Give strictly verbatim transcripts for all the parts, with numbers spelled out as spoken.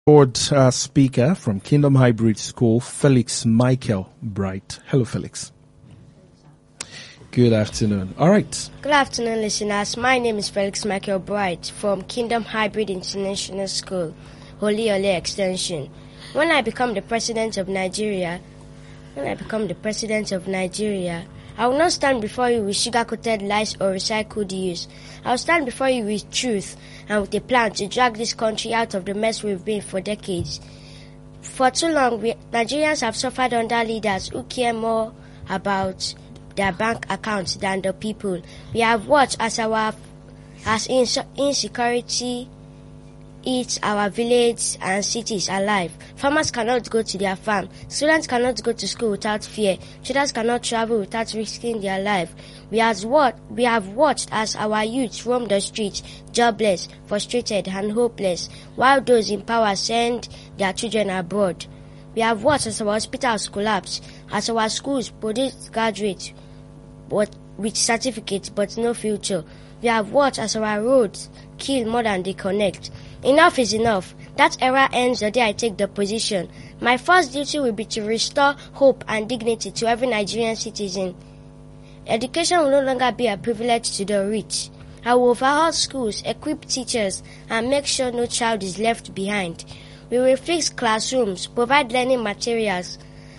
Board uh, speaker from Kingdom Hybrid School, Felix Michael Bright. Hello, Felix. Good afternoon. All right. Good afternoon, listeners. My name is Felix Michael Bright from Kingdom Hybrid International School, Holy Ole Extension. When I become the president of Nigeria, when I become the president of Nigeria, I will not stand before you with sugar-coated lies or recycled use. I will stand before you with truth and with a plan to drag this country out of the mess we've been for decades. For too long, we, Nigerians have suffered under leaders who care more about their bank accounts than the people. We have watched as our as ins- insecurity eats our villages and cities alive. Farmers cannot go to their farm. Students cannot go to school without fear. Traders cannot travel without risking their life. We, has what, we have watched as our youth roam the streets, jobless, frustrated, and hopeless, while those in power send their children abroad. We have watched as our hospitals collapse, as our schools produce graduates but with certificates but no future. We have watched as our roads kill more than they connect. Enough is enough. That era ends the day I take the position. My first duty will be to restore hope and dignity to every Nigerian citizen. Education will no longer be a privilege to the rich. I will overhaul schools, equip teachers, and make sure no child is left behind. We will fix classrooms, provide learning materials,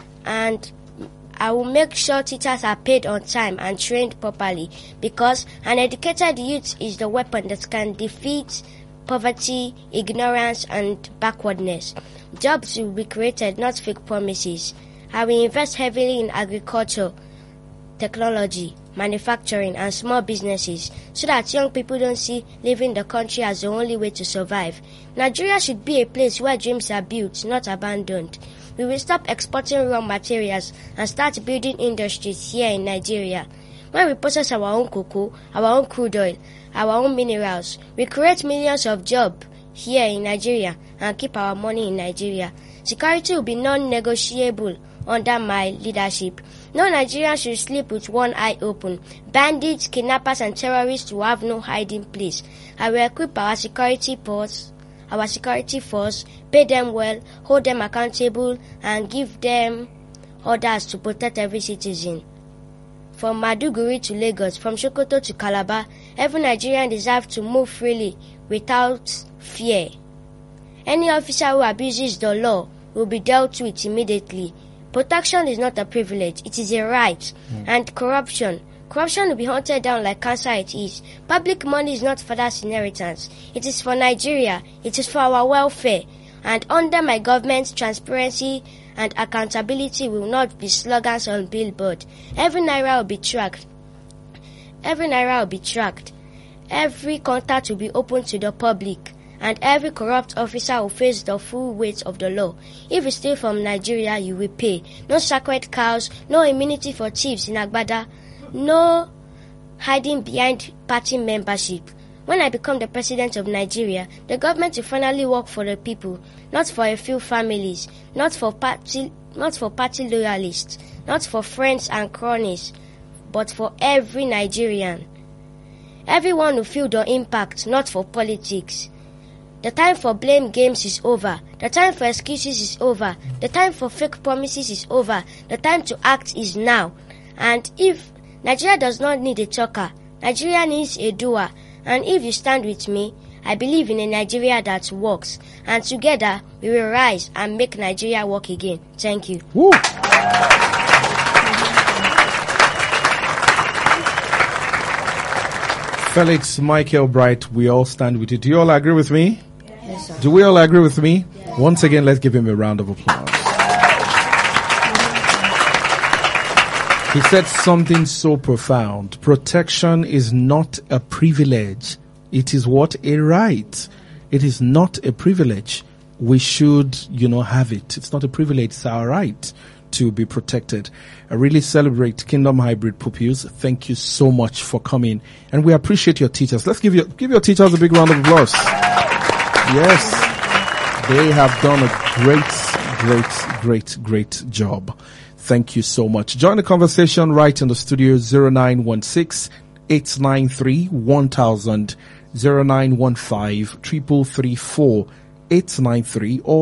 and I will make sure teachers are paid on time and trained properly, because an educated youth is the weapon that can defeat poverty, ignorance, and backwardness. Jobs will be created, not fake promises. I will invest heavily in agriculture, technology, manufacturing, and small businesses so that young people don't see leaving the country as the only way to survive. Nigeria should be a place where dreams are built, not abandoned. We will stop exporting raw materials and start building industries here in Nigeria. When we process our own cocoa, our own crude oil, our own minerals, we create millions of jobs here in Nigeria and keep our money in Nigeria. Security will be non-negotiable under my leadership. No Nigerian should sleep with one eye open. Bandits, kidnappers, and terrorists will have no hiding place. I will equip our security force, our security force, pay them well, hold them accountable, and give them orders to protect every citizen. From Maduguri to Lagos, from Sokoto to Calabar, every Nigerian deserves to move freely without fear. Any officer who abuses the law will be dealt with immediately. Protection is not a privilege, it is a right. Mm. And corruption. Corruption will be hunted down like cancer it is. Public money is not father's inheritance. It is for Nigeria. It is for our welfare. And under my government, transparency and accountability will not be slogans on billboard. Every naira will be tracked. Every naira will be tracked. Every contact will be open to the public. And every corrupt officer will face the full weight of the law. If you steal from Nigeria, you will pay. No sacred cows, no immunity for thieves in Agbada, no hiding behind party membership. When I become the president of Nigeria, the government will finally work for the people, not for a few families, not for party, not for party loyalists, not for friends and cronies, but for every Nigerian. Everyone will feel the impact, not for politics. The time for blame games is over. The time for excuses is over. The time for fake promises is over. The time to act is now. And if Nigeria does not need a talker, Nigeria needs a doer. And if you stand with me, I believe in a Nigeria that works. And together, we will rise and make Nigeria work again. Thank you. Woo. Felix Michael Bright, we all stand with you. Do you all agree with me? Yes, sir. Do we all agree with me? Yes. Once again, let's give him a round of applause. He said something so profound. Protection is not a privilege. It is what? A right. It is not a privilege. We should, you know, have it. It's not a privilege. It's our right to be protected. I really celebrate Kingdom Hybrid pupils. Thank you so much for coming. And we appreciate your teachers. Let's give you, give your teachers a big round of applause. Yes. They have done a great, great, great, great job. Thank you so much. Join the conversation right in the studio, zero nine one six, eight nine three, one thousand, zero nine one five, three three three four, eight nine three or